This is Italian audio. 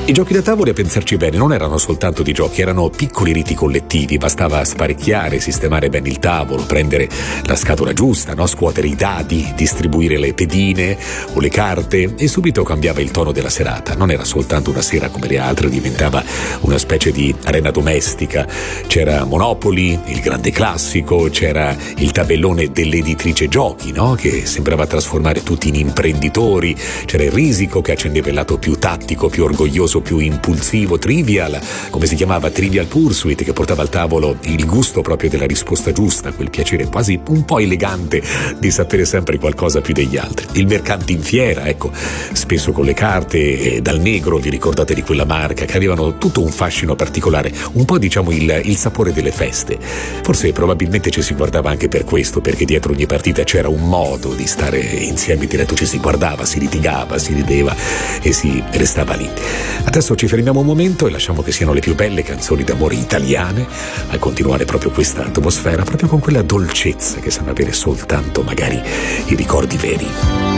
I giochi da tavola, a pensarci bene, non erano soltanto di giochi, erano piccoli riti collettivi, bastava sparecchiare, sistemare bene il tavolo, prendere la scatola giusta, no? Scuotere i dadi, distribuire le pedine o le carte e subito cambiava il tono della serata. Non era soltanto una sera come le altre, diventava una specie di arena domestica. C'era Monopoli, il grande classico, c'era il tabellone dell'editrice giochi, no? Che sembrava trasformare tutti in imprenditori, c'era il Risico che accendeva il lato più tattico, più orgoglioso, più impulsivo, Trivial, come si chiamava, Trivial Pursuit, che portava al tavolo il gusto proprio della risposta giusta, quel piacere quasi un po' elegante di sapere sempre qualcosa più degli altri. Il Mercante in Fiera, ecco, spesso con le carte dal negro, vi ricordate di quella marca, che avevano tutto un fascino particolare, un po' diciamo il sapore delle feste. Forse probabilmente ci si guardava anche per questo, perché dietro ogni partita c'era un modo di stare insieme diretto, ci si guardava, si litigava, si rideva e si restava lì. Adesso ci fermiamo un momento e lasciamo che siano le più belle canzoni d'amore italiane a continuare proprio questa atmosfera, proprio con quella dolcezza che sanno avere soltanto magari i ricordi veri.